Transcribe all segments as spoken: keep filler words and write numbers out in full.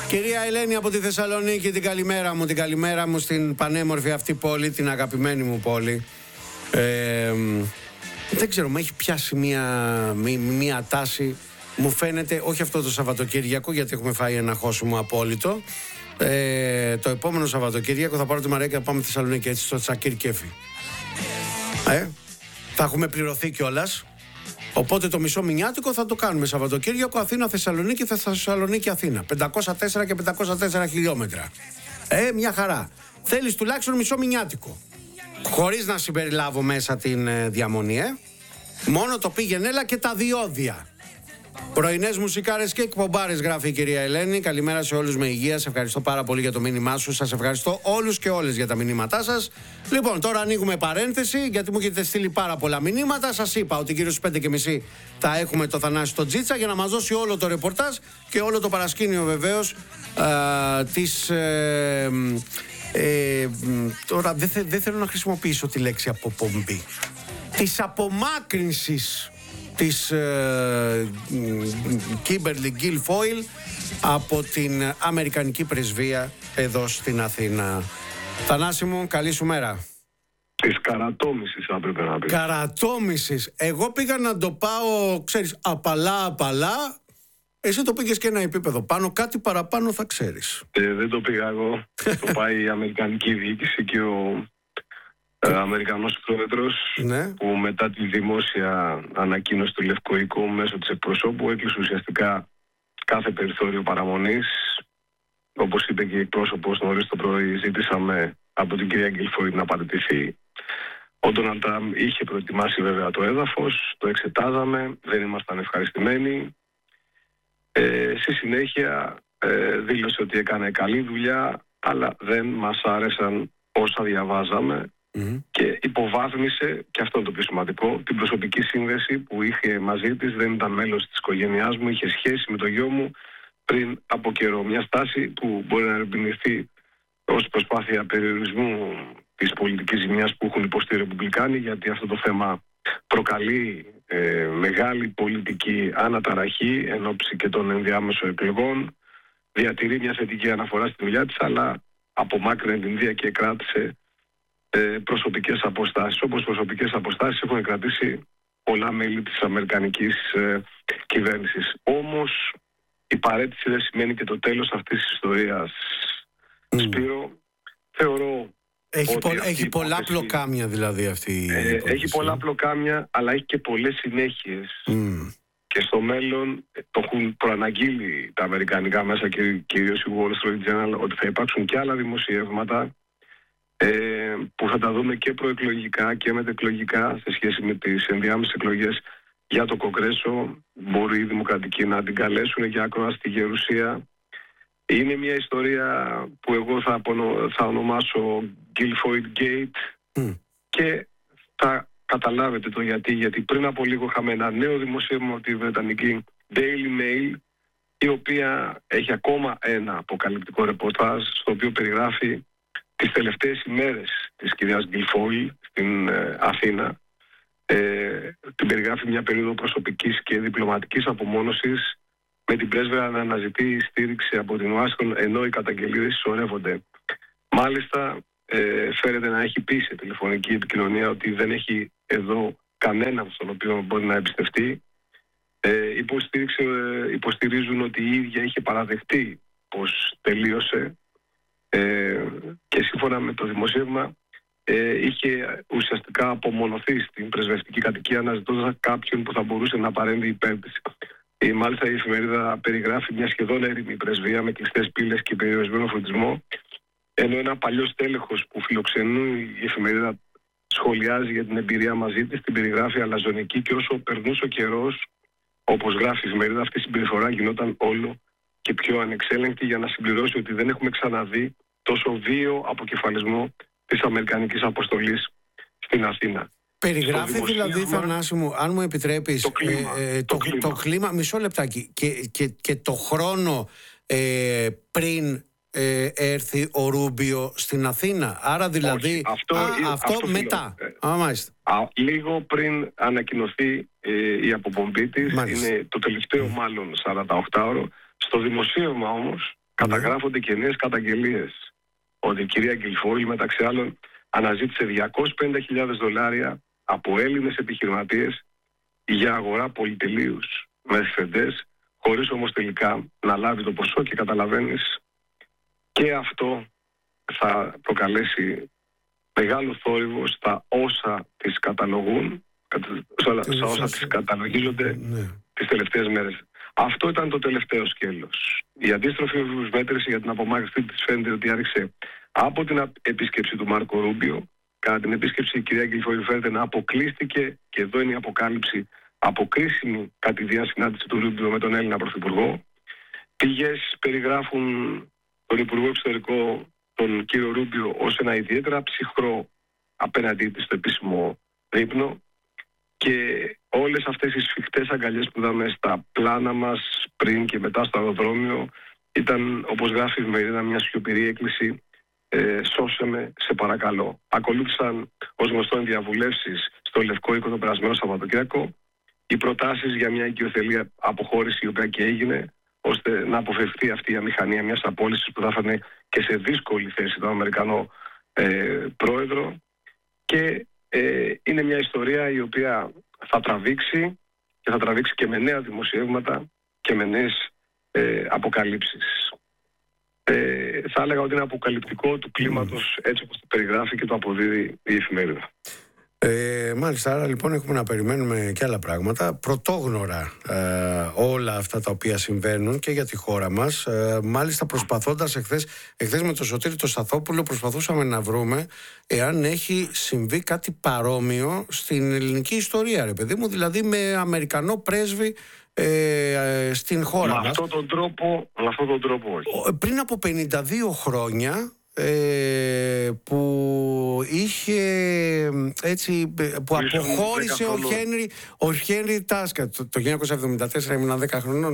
Κυρία Ελένη από τη Θεσσαλονίκη, την καλημέρα μου, την καλημέρα μου στην πανέμορφη αυτή πόλη, την αγαπημένη μου πόλη. Ε, δεν ξέρω, με έχει πιάσει μια, μια, μια τάση, μου φαίνεται, όχι αυτό το Σαββατοκύριακο, γιατί έχουμε φάει ένα χώσιμο απόλυτο. Ε, το επόμενο Σαββατοκύριακο θα πάρω τη Μαρία και θα πάμε στη Θεσσαλονίκη, έτσι, στο Τσακίρ Κέφι. Ε, θα έχουμε πληρωθεί κιόλας. Οπότε το μισό μηνιάτικο θα το κάνουμε Σαββατοκύριακο Αθήνα-Θεσσαλονίκη, Θεσσαλονίκη-Αθήνα. πεντακόσια τέσσερα και πεντακόσια τέσσερα χιλιόμετρα. Ε, μια χαρά. Θέλεις τουλάχιστον μισό μηνιάτικο. Χωρίς να συμπεριλάβω μέσα την ε, διαμονή, ε. Μόνο το πήγαινε έλα και τα διόδια. Πρωινές μουσικάρες και εκπομπάρες, γράφει η κυρία Ελένη. Καλημέρα σε όλους με υγεία. Σε ευχαριστώ πάρα πολύ για το μήνυμά σου. Σας ευχαριστώ όλους και όλες για τα μηνύματά σας. Λοιπόν, τώρα ανοίγουμε παρένθεση, γιατί μου έχετε στείλει πάρα πολλά μηνύματα. Σας είπα ότι γύρω στις πέντε και μισή θα έχουμε το Θανάση στο Τζίτσα για να μας δώσει όλο το ρεπορτάζ και όλο το παρασκήνιο βεβαίως της. Ε, ε, τώρα δεν θε, δε θέλω να χρησιμοποιήσω τη λέξη αποπομπή. Της απομάκρυνσης της Κίμπερλι Γκίλφόιλ από την Αμερικανική πρεσβεία εδώ στην Αθήνα. Θανάση μου, καλή σου μέρα. Της καρατόμησης θα έπρεπε να πει. Καρατόμησης. Εγώ πήγα να το πάω, ξέρεις, απαλά απαλά. Εσύ το πήγες και ένα επίπεδο πάνω, κάτι παραπάνω θα ξέρεις. Ε, δεν το πήγα εγώ. Το πάει η Αμερικανική διοίκηση και ο ε, Αμερικανός πρόεδρος, ναι, που μετά τη δημόσια ανακοίνωση του Λευκού Οίκου μέσω της εκπροσώπου έκλεισε ουσιαστικά κάθε περιθώριο παραμονής. Όπως είπε και η εκπρόσωπος νωρίς το πρωί, ζήτησαμε από την κυρία Γκίλφόιλ να παραιτηθεί. Ο Ντόναλντ Τραμπ είχε προετοιμάσει βέβαια το έδαφος, το εξετάζαμε, δεν ήμασταν ευχαριστημένοι. Ε, στη συνέχεια ε, δήλωσε ότι έκανε καλή δουλειά, αλλά δεν μας άρεσαν όσα διαβάζαμε. Mm-hmm. Και υποβάθμισε, και αυτό είναι το πιο σημαντικό, την προσωπική σύνδεση που είχε μαζί της. Δεν ήταν μέλος της οικογένειάς μου, είχε σχέση με το γιο μου πριν από καιρό. Μια στάση που μπορεί να ερμηνευτεί ως προσπάθεια περιορισμού της πολιτικής ζημιάς που έχουν υποστεί οι Ρεπουμπλικάνοι, γιατί αυτό το θέμα προκαλεί ε, μεγάλη πολιτική αναταραχή εν ώψη και των ενδιάμεσων εκλογών. Διατηρεί μια θετική αναφορά στη δουλειά της, αλλά απομάκρυνε την Ινδία και κράτησε ε, προσωπικές αποστάσεις. Όπως προσωπικές αποστάσεις έχουν κρατήσει πολλά μέλη της αμερικανικής ε, κυβέρνησης. Όμως η παραίτηση δεν σημαίνει και το τέλος αυτής της ιστορίας. Mm. Σπύρο, θεωρώ Έχει, ότι πο, έχει πολλά υπόθεση, πλοκάμια δηλαδή αυτή η ε, Έχει πολλά πλοκάμια, αλλά έχει και πολλές συνέχειες. Mm. Και στο μέλλον το έχουν προαναγγείλει τα αμερικανικά μέσα και κυρίως η Wall Street Journal ότι θα υπάρξουν και άλλα δημοσιεύματα ε, που θα τα δούμε και προεκλογικά και μετεκλογικά σε σχέση με τις ενδιάμεσες εκλογές για το Κογκρέσο. Μπορεί οι δημοκρατικοί να την καλέσουν για ακρόαση στη Γερουσία. Είναι μια ιστορία που εγώ θα, απονο... θα ονομάσω Guilfoyle Gate mm. και θα καταλάβετε το γιατί. Γιατί πριν από λίγο είχαμε ένα νέο δημοσίευμα από τη Βρετανική Daily Mail, η οποία έχει ακόμα ένα αποκαλυπτικό ρεπορτάζ στο οποίο περιγράφει τις τελευταίες ημέρες της κυρίας Guilfoyle στην ε, Αθήνα. Ε, την περιγράφει μια περίοδο προσωπικής και διπλωματικής απομόνωσης, με την πρέσβερα να αναζητεί στήριξη από την Ουάσιγκτον ενώ οι καταγγελίες συσσωρεύονται. Μάλιστα, ε, φέρεται να έχει πει σε τηλεφωνική επικοινωνία ότι δεν έχει εδώ κανέναν στον οποίο μπορεί να εμπιστευτεί. Ε, ε, υποστηρίζουν ότι η ίδια είχε παραδεχτεί πως τελείωσε ε, και σύμφωνα με το δημοσίευμα ε, είχε ουσιαστικά απομονωθεί στην πρεσβευτική κατοικία αναζητώντας κάποιον που θα μπορούσε να παρέμβει υπέρ της. Η, μάλιστα η εφημερίδα περιγράφει μια σχεδόν έρημη πρεσβεία με κλειστές πύλες και περιορισμένο φωτισμό, ενώ ένα παλιό στέλεχος που φιλοξενούν η εφημερίδα σχολιάζει για την εμπειρία μαζί της, την περιγράφει αλαζονική και όσο περνούσε ο καιρός, όπως γράφει η εφημερίδα, αυτή η συμπεριφορά γινόταν όλο και πιο ανεξέλεγκτη, για να συμπληρώσει ότι δεν έχουμε ξαναδεί τόσο βίαιο αποκεφαλισμό της Αμερικανικής αποστολής στην Αθήνα. Περιγράφει δηλαδή, Θανάση μου, αν μου επιτρέπεις, το κλίμα, ε, ε, το, το, κλίμα. το κλίμα, μισό λεπτάκι, και, και, και το χρόνο ε, πριν ε, έρθει ο Ρούμπιο στην Αθήνα. Άρα δηλαδή, όχι, αυτό, α, είναι, αυτό, αυτό μετά. Ε, α, μάλιστα. Α, λίγο πριν ανακοινωθεί ε, η αποπομπή της, μάλιστα. Είναι το τελευταίο mm. μάλλον σαράντα οκτώ ώρο. Στο δημοσίευμα όμως καταγράφονται και νέες καταγγελίες ότι η κυρία Γκιλφόιλ, μεταξύ άλλων, αναζήτησε διακόσιες πενήντα χιλιάδες δολάρια από Έλληνες επιχειρηματίες για αγορά πολυτελείους μεσφεντές, χωρίς όμως τελικά να λάβει το ποσό, και καταλαβαίνεις, και αυτό θα προκαλέσει μεγάλο θόρυβο στα όσα τις καταλογούν, στα όσα τις καταλογίζονται ναι. τις τελευταίες μέρες. Αυτό ήταν το τελευταίο σκέλος. Η αντίστροφη μέτρηση για την απομάκρυνση της φαίνεται ότι άρχισε από την επίσκεψη του Μάρκο Ρούμπιο. Κατά την επίσκεψη η κυρία Γκιλφόιλ φαίνεται να αποκλείστηκε, και εδώ είναι η αποκάλυψη, από κρίσιμη κατηδία συνάντηση του Ρούμπιο με τον Έλληνα Πρωθυπουργό. Πηγές περιγράφουν τον Υπουργό Εξωτερικό, τον κύριο Ρούμπιο, ως ένα ιδιαίτερα ψυχρό απέναντί της στο επίσημο δείπνο, και όλες αυτές οι σφιχτές αγκαλιές που είδαμε στα πλάνα μας πριν και μετά στο αεροδρόμιο ήταν, όπως γράφει η Εφημερίδα, μια σιωπηρή έκκληση ε, «Σώσε με, σε παρακαλώ». Ακολούθησαν ως γνωστόν διαβουλεύσεις στο Λευκό Οίκο το περασμένο Σαββατοκύριακο, οι προτάσεις για μια οικειοθελή αποχώρηση, η οποία και έγινε, ώστε να αποφευθεί αυτή η αμηχανία μιας απόλυσης που θα έφερνε και σε δύσκολη θέση τον Αμερικανό ε, πρόεδρο. Και ε, είναι μια ιστορία η οποία θα τραβήξει, και θα τραβήξει και με νέα δημοσιεύματα και με νέες ε, αποκαλύψεις. Ε, θα έλεγα ότι είναι αποκαλυπτικό του κλίματος έτσι όπως το περιγράφει και το αποδίδει η Εφημερίδα. Ε, μάλιστα, άρα λοιπόν έχουμε να περιμένουμε και άλλα πράγματα. Πρωτόγνωρα ε, όλα αυτά τα οποία συμβαίνουν και για τη χώρα μας. Ε, μάλιστα προσπαθώντας εχθές, εχθές με τον Σωτήρη το Σταθόπουλο προσπαθούσαμε να βρούμε εάν έχει συμβεί κάτι παρόμοιο στην ελληνική ιστορία, ρε παιδί μου, δηλαδή με Αμερικανό πρέσβη ε, στην χώρα με μας. Αυτόν τον τρόπο, με αυτόν τον τρόπο όχι. Πριν από πενήντα δύο χρόνια Ε, που είχε έτσι, που αποχώρησε ο Χένρι, ο Χένρι Τάσκα το, το χίλια εννιακόσια εβδομήντα τέσσερα, ήμουν δέκα χρονών.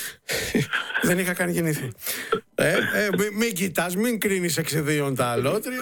Δεν είχα καν γεννηθεί. ε, ε, μην, μην κοιτάς, μην κρίνεις εξεδίων τα αλότρια.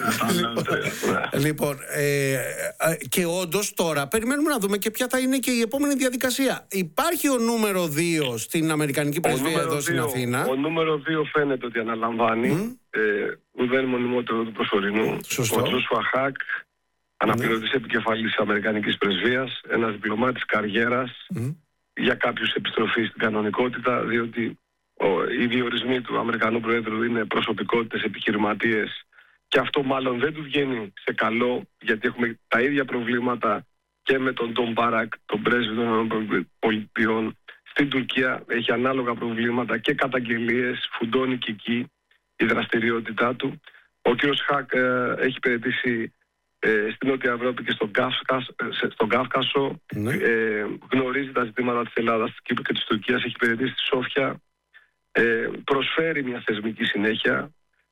Λοιπόν, ε, και όντως τώρα περιμένουμε να δούμε και ποια θα είναι και η επόμενη διαδικασία. Υπάρχει ο νούμερο δύο στην Αμερικανική πρεσβεία εδώ στην Αθήνα. Ο νούμερο δύο φαίνεται ότι αναλαμβάνει. Mm. Ε, ουδέν μονιμότερο του προσωρινού. Σωστό. Ο Τζόσουα Χακ, αναπληρωτής mm. επικεφαλής της Αμερικανικής πρεσβείας, ένας διπλωμάτης καριέρας, mm. για κάποιους επιστροφή στην κανονικότητα, διότι ο, οι διορισμοί του Αμερικανού Προέδρου είναι προσωπικότητες, επιχειρηματίες, και αυτό μάλλον δεν του βγαίνει σε καλό, γιατί έχουμε τα ίδια προβλήματα και με τον Τον Μπάρακ, τον πρέσβη των Πολιτειών. Στην Τουρκία έχει ανάλογα προβλήματα και καταγγελίες, φουντώνει και εκεί η δραστηριότητά του. Ο κ. Χακ ε, έχει υπηρετήσει ε, στην Νότια Ευρώπη και στον Κάφκασο, στον Κάφκασο. Ναι. Ε, γνωρίζει τα ζητήματα της Ελλάδας, της Κύπρου και της Τουρκίας. Έχει υπηρετήσει στη Σόφια. Ε, προσφέρει μια θεσμική συνέχεια.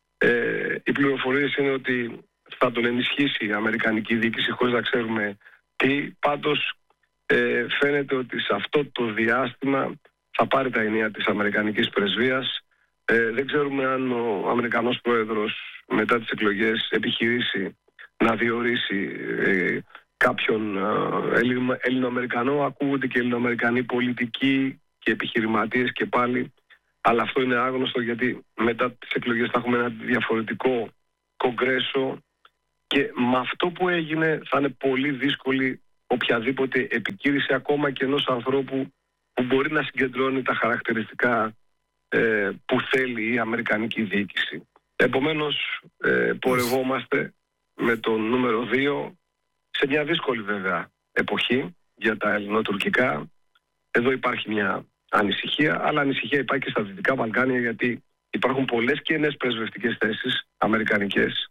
Ε, οι πληροφορίες είναι ότι θα τον ενισχύσει η Αμερικανική διοίκηση, χωρίς να ξέρουμε τι. Πάντως ε, φαίνεται ότι σε αυτό το διάστημα θα πάρει τα ενία της Αμερικανικής πρεσβείας. Ε, δεν ξέρουμε αν ο Αμερικανός Πρόεδρος μετά τις εκλογές επιχειρήσει να διορίσει ε, κάποιον ε, Έλληνο-Αμερικανό. Ακούγονται και Έλληνο-Αμερικανοί πολιτικοί και επιχειρηματίες και πάλι, αλλά αυτό είναι άγνωστο, γιατί μετά τις εκλογές θα έχουμε ένα διαφορετικό κογκρέσο, και με αυτό που έγινε θα είναι πολύ δύσκολη οποιαδήποτε επικήρυξη, ακόμα και ενός ανθρώπου που μπορεί να συγκεντρώνει τα χαρακτηριστικά ε, που θέλει η Αμερικανική διοίκηση. Επομένως, ε, πορευόμαστε με τον νούμερο δύο σε μια δύσκολη βέβαια εποχή για τα ελληνοτουρκικά. Εδώ υπάρχει μια ανησυχία, αλλά ανησυχία υπάρχει και στα Δυτικά Βαλκάνια, γιατί υπάρχουν πολλές κενές πρεσβευτικές θέσεις αμερικανικές.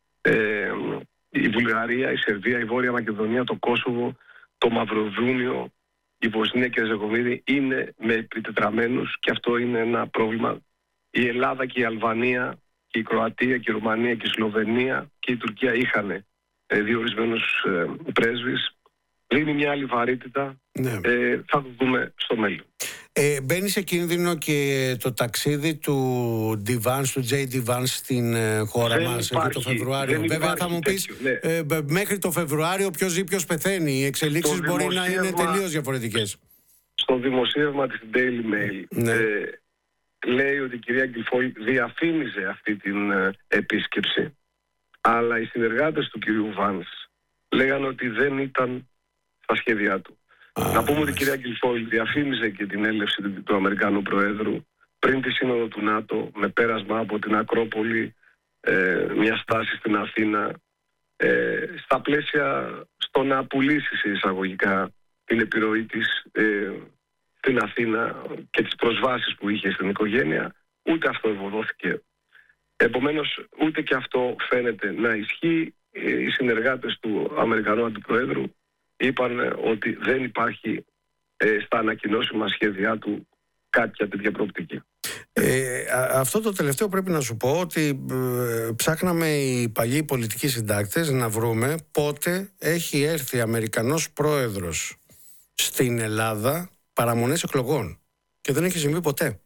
Ε, η Βουλγαρία, η Σερβία, η Βόρεια Μακεδονία, το Κόσοβο, το Μαυροβούνιο, η Βοσνία και η Ζεγοβίνη είναι με επιτετραμένους, και αυτό είναι ένα πρόβλημα. Η Ελλάδα και η Αλβανία και η Κροατία και η Ρουμανία και η Σλοβενία και η Τουρκία είχαν ε, διορισμένους ε, πρέσβεις. Δίνει μια άλλη βαρύτητα. Ναι. Ε, θα το δούμε στο μέλλον. Ε, μπαίνει σε κίνδυνο και το ταξίδι του Divance, του Τζέι Divance στην ε, χώρα δεν μας υπάρχει, το Φεβρουάριο. Βέβαια θα μου πεις τέτοιο, ναι. ε, μέχρι το Φεβρουάριο ποιος ζει ποιος πεθαίνει. Οι εξελίξεις μπορεί να είναι τελείως διαφορετικές. Στο δημοσίευμα της Daily Mail ναι. ε, λέει ότι η κυρία Γκυλφόλη διαφήμιζε αυτή την ε, επίσκεψη, αλλά οι συνεργάτες του κυρίου Βάνς λέγανε ότι δεν ήταν στα σχέδιά του. Ah, Να πούμε ότι η κυρία Γκυλφόλη διαφήμιζε και την έλευση του, του Αμερικανού Προέδρου πριν τη Σύνοδο του ΝΑΤΟ, με πέρασμα από την Ακρόπολη, ε, μια στάση στην Αθήνα, ε, στα πλαίσια στο να πουλήσει εισαγωγικά την επιρροή της ε, στην Αθήνα και τις προσβάσεις που είχε στην οικογένεια. Ούτε αυτό ευωδόθηκε. Επομένως, ούτε και αυτό φαίνεται να ισχύει. Οι συνεργάτες του Αμερικανού Αντιπροέδρου είπαν ότι δεν υπάρχει ε, στα ανακοινώσιμα σχέδιά του κάποια τέτοια προοπτική. Ε, αυτό το τελευταίο πρέπει να σου πω ότι ε, ψάχναμε οι παλιοί πολιτικοί συντάκτες να βρούμε πότε έχει έρθει Αμερικανός πρόεδρος στην Ελλάδα παραμονές εκλογών και δεν έχει συμβεί ποτέ.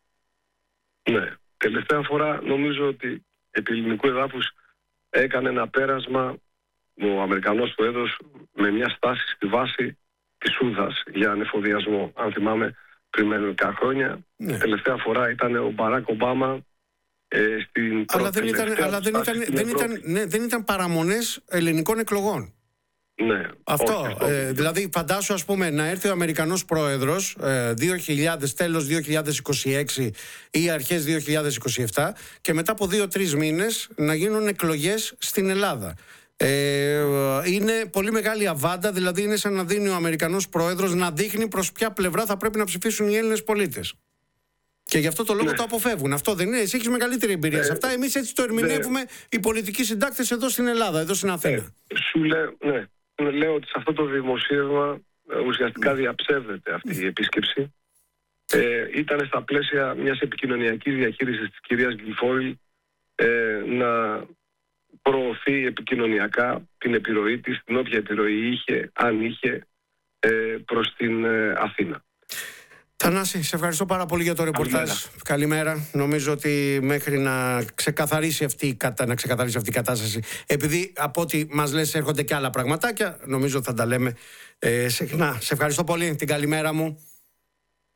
Ναι, τελευταία φορά νομίζω ότι επί ελληνικού εδάφους έκανε ένα πέρασμα ο Αμερικανός πρόεδρος με μια στάση στη βάση της Σούδας για ανεφοδιασμό, αν θυμάμαι, πριν μερικά χρόνια. Ναι. Τελευταία φορά ήταν ο Μπαράκ Ομπάμα ε, στην αλλά δεν ήταν, αλλά δεν ήταν, δεν ήταν, ναι, δεν ήταν παραμονές ελληνικών εκλογών. Ναι, αυτό, όχι, αυτό. Ε, δηλαδή φαντάσου ας πούμε να έρθει ο Αμερικανός πρόεδρος ε, δύο χιλιάδες, τέλος δύο χιλιάδες είκοσι έξι ή αρχές δύο χιλιάδες είκοσι επτά και μετά από δύο τρεις μήνες να γίνουν εκλογές στην Ελλάδα. Ε, είναι πολύ μεγάλη αβάντα, δηλαδή είναι σαν να δίνει ο Αμερικανός πρόεδρος να δείχνει προς ποια πλευρά θα πρέπει να ψηφίσουν οι Έλληνες πολίτες. Και γι' αυτό το λόγο ναι. το αποφεύγουν. Αυτό δεν είναι? Εσύ έχεις μεγαλύτερη εμπειρία ναι. σε αυτά. Εμείς έτσι το ερμηνεύουμε ναι. οι πολιτικοί συντάκτες εδώ στην Ελλάδα, εδώ στην Αθήνα. Ναι. Σου λέω, ναι. λέω ότι σε αυτό το δημοσίευμα ουσιαστικά διαψεύδεται αυτή η επίσκεψη. Ε, ήταν στα πλαίσια μιας επικοινωνιακής διαχείρισης της κυρίας Γκυλφόλη ε, να προωθεί επικοινωνιακά την επιρροή της, την όποια επιρροή είχε, αν είχε, ε, προς την ε, Αθήνα. Θανάση, σε ευχαριστώ πάρα πολύ για το ρεπορτάζ. Καλημέρα. Καλημέρα. Νομίζω ότι μέχρι να ξεκαθαρίσει αυτή, να ξεκαθαρίσει αυτή η κατάσταση, επειδή από ό,τι μας λες έρχονται και άλλα πραγματάκια, νομίζω θα τα λέμε ε, συχνά. Σε ευχαριστώ πολύ. Την καλημέρα μου.